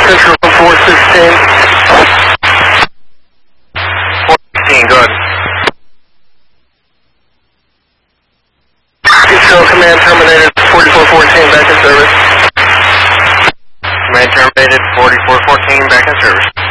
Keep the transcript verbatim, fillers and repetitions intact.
Central four sixteen. four sixteen, go ahead. Control command terminated, forty-four fourteen, back in service. Command terminated, forty-four fourteen, back in service.